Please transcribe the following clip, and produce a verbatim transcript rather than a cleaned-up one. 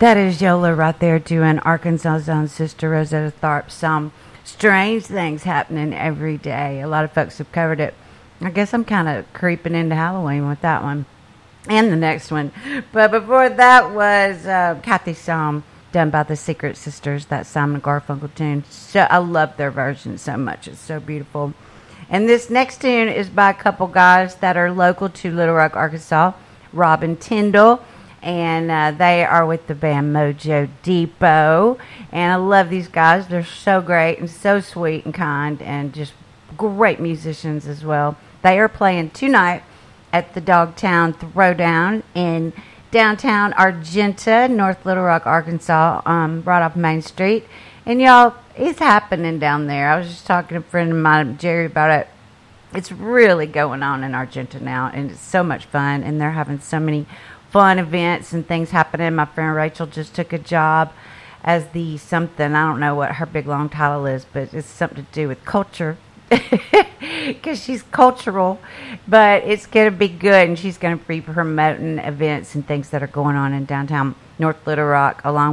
That is Yola right there doing Arkansas's own Sister Rosetta Tharpe song. Strange things happening every day. A lot of folks have covered it. I guess I'm kind of creeping into Halloween with that one. And the next one. But before that was uh, Kathy's song done by the Secret Sisters, that Simon Garfunkel tune. So I love their version so much. It's so beautiful. And this next tune is by a couple guys that are local to Little Rock, Arkansas, Rob and Tyndall. And uh, they are with the band Mojo Depot. And I love these guys. They're so great and so sweet and kind and just great musicians as well. They are playing tonight at the Dogtown Throwdown in downtown Argenta, North Little Rock, Arkansas, um, right off Main Street. And y'all, it's happening down there. I was just talking to a friend of mine, Jerry, about it. It's really going on in Argenta now, and it's so much fun. And they're having so many fun events and things happening. My friend Rachel just took a job as the something, I don't know what her big long title is, but it's something to do with culture because she's cultural, but it's going to be good, and she's going to be promoting events and things that are going on in downtown North Little Rock along